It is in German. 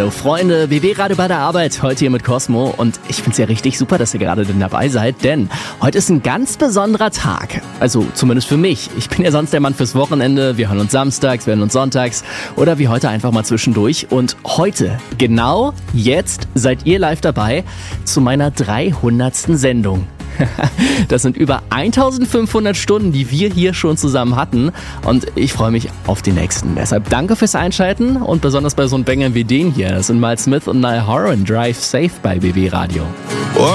Hallo Freunde, BB Radio bei der Arbeit, heute hier mit Cosmo und ich finde es ja richtig super, dass ihr gerade dabei seid, denn heute ist ein ganz besonderer Tag, also zumindest für mich. Ich bin ja sonst der Mann fürs Wochenende, wir hören uns samstags, wir hören uns sonntags oder wie heute einfach mal zwischendurch und heute, genau jetzt, seid ihr live dabei zu meiner 300. Sendung. Das sind über 1500 Stunden, die wir hier schon zusammen hatten und ich freue mich auf die nächsten. Deshalb danke fürs Einschalten und besonders bei so einem Banger wie den hier. Das sind Miles Smith und Niall Horan, Drive Safe bei BB Radio.